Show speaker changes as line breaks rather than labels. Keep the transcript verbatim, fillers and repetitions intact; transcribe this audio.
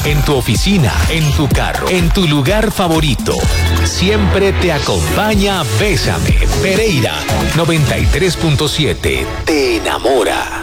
en tu oficina, en tu carro, en tu lugar favorito. Siempre te acompaña Bésame. Pereira noventa y tres punto siete. Te enamora.